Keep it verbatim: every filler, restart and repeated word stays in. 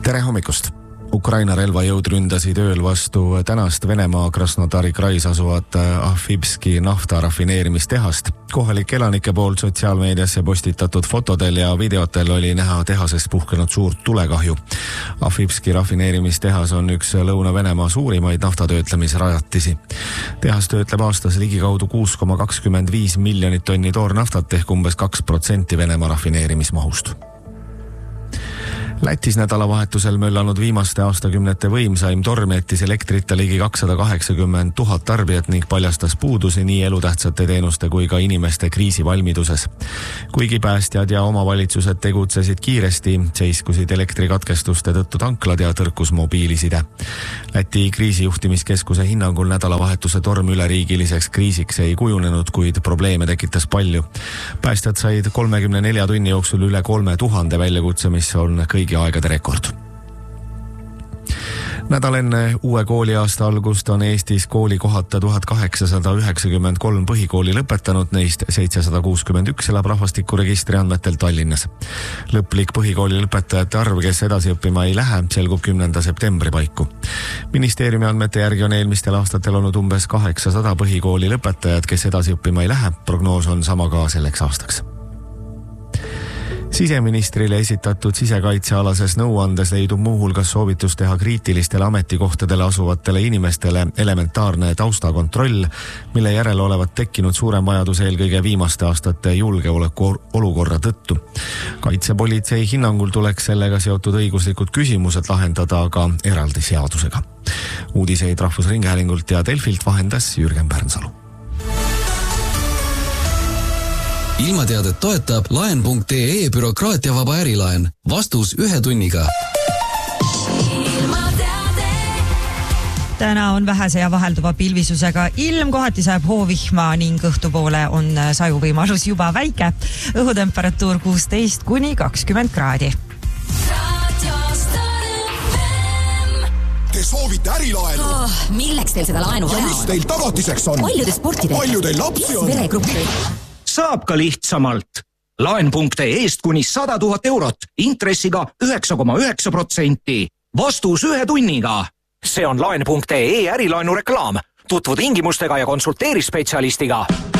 Tere hommikust! Ukraina relvajõud ründasid ööl vastu tänast Venemaa Krasnodari krais asuvat Ahvipski nafta rafineerimistehast. Kohalike elanike poolt sotsiaalmeediasse postitatud fotodel ja videotel oli näha tehasest puhkenud suurt tulekahju. Ahvipski rafineerimistehas on üks Lõuna-Venemaa suurimaid naftatöötlemisrajatisi. Tehas töötleb aastas ligikaudu kuus koma kakskümmend viis miljonit tonni toornaftat ehk umbes kaks protsenti Venemaa rafineerimismahust. Lätis nädalavahetusel möllanud viimaste aastakümnete võimsaim torm jättis elektrita ligi kakssada kaheksakümmend tuhat tarbijat ning paljastas puudusi nii elutähtsate teenuste kui ka inimeste kriisivalmiduses. Kuigi päästjad ja omavalitsused tegutsesid kiiresti, seiskusid elektrikatkestuste tõttu tanklad ja tõrkus mobiiliside. Läti kriisijuhtimiskeskuse hinnangul nädalavahetuse torm üleriigiliseks kriisiks ei kujunenud, kuid probleeme tekitas palju. Päästjad said kolmekümne nelja tunni jooksul üle kolme tuhande väljakutse, mis on kõigi aegade rekord. Nädal enne uue kooliaasta algust on Eestis kooli kohata tuhat kaheksasada üheksakümmend kolm põhikooli lõpetanud, neist seitsesada kuuskümmend üks elab rahvastikuregistri andmetel Tallinnas. Lõplik põhikooli lõpetajate arv, kes edasi õppima ei lähe, selgub kümnenda septembri paiku. Ministeeriumi andmete järgi on eelmistel aastatel olnud umbes kaheksasada põhikooli lõpetajad, kes edasi õppima ei lähe. Prognoos on sama ka selleks aastaks. Siseministrile esitatud sisekaitsealases nõuandes leidub muuhulgas soovitus teha kriitilistele ametikohtadele asuvatele inimestele elementaarne taustakontroll, mille järele olevat tekkinud suurem vajadus eelkõige viimaste aastate julgeoleku olukorra tõttu. Kaitsepolitsei hinnangul tuleks sellega seotud õiguslikud küsimused lahendada aga eraldi seadusega. Uudiseid Rahvusringhäälingult ja Delfilt vahendas Jürgen Pärnsalu. Ilmateadet toetab laen punkt ee bürokraatiavaba ärilaen. Vastus ühe tunniga. Täna on vähese ja vahelduva pilvisusega ilm, kohati sajab hoovihma ning õhtupoole on sajuvõimalus juba väike. Õhutemperatuur kuusteist kuni kakskümmend kraadi. Te soovite ärilaenu? Oh, milleks teil seda laenu ja vaja mis on? teil tagatiseks on? Paljude sportidega. Palju teil lapsi on? Veregruppi. Saab ka lihtsamalt. Laen punkt ee-st kuni sada tuhat eurot, intressiga üheksa koma üheksa protsenti. Vastus ühe tunniga. See on laen punkt ee ärilaenu reklaam. Tutvu tingimustega ja konsulteeri spetsialistiga.